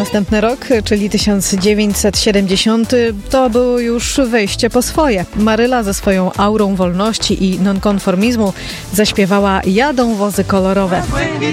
Następny rok, czyli 1970, to było już wejście po swoje. Maryla ze swoją aurą wolności i nonkonformizmu zaśpiewała Jadą wozy kolorowe.